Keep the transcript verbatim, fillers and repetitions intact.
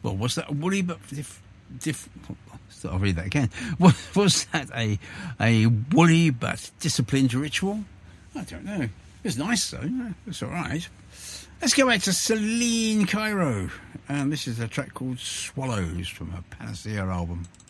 Well, was that a woolly but diff... diff so I'll read that again. Was, was that a a woolly but disciplined ritual? I don't know. It was nice, though. It's all right. Let's go back to Celine Cairo. And this is a track called Swallows from her Panacea album.